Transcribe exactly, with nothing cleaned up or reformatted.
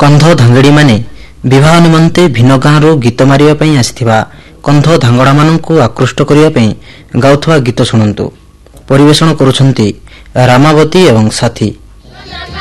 कंध धांगड़ी माने विवाह निमंते भिन्न गाँव गीत मारिया पई आसिथिबा कंध धांगड़ा माननकु आकृष्ट करिया पई गाउथवा गीत शुणंतु। परिवेषण करुछंती रामावती एवं साथी।